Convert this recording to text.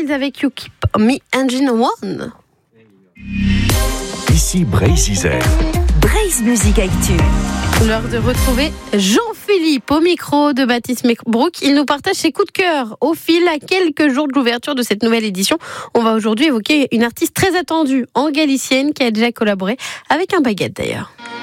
Bad avec You Keep Me Engine One. Ici Brésil. Braise Musique Actu. L'heure de retrouver Jean-Philippe au micro de Baptiste Mecbrook. Il nous partage ses coups de cœur au fil à quelques jours de l'ouverture de cette nouvelle édition. On va aujourd'hui évoquer une artiste très attendue, en galicienne, qui a déjà collaboré avec un baguette d'ailleurs.